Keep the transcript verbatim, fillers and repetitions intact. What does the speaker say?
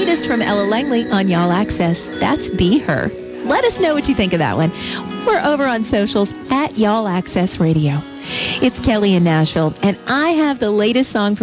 latest from Ella Langley on Y'all Access. That's Be Her. Let us know what you think of that one. We're over on socials at Y'all Access Radio. It's Kelly in Nashville, and I have the latest song from